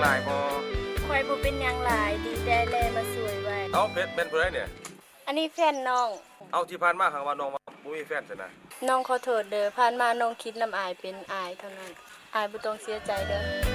ลายบ่ข่อยบ่เป็นหยังหลายดีได้แลมาสวยไว้เอาเพชรเป็นผู้ใดเนี่ยอันนี้แฟนน้องเอาที่ผ่านมาครั้งว่าน้องบ่มีแฟนซั่นนะน้องขอโทษเด้อผ่านมาน้องคิดลำอายเป็นอายเท่านั้นอายบ่ต้องเสียใจเด้อ